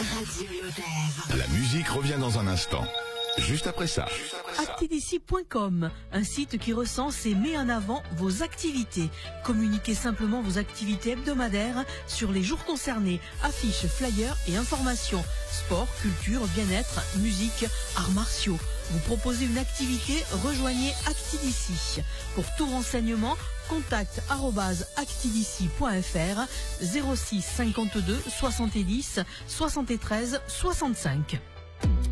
Radio Lodève. La musique revient dans un instant. Juste après ça. Actidici.com, un site qui recense et met en avant vos activités. Communiquez simplement vos activités hebdomadaires sur les jours concernés. Affiches, flyers et informations. Sport, culture, bien-être, musique, arts martiaux. Vous proposez une activité, rejoignez Actidici. Pour tout renseignement, contact @actidici.fr 06 52 70 73 65.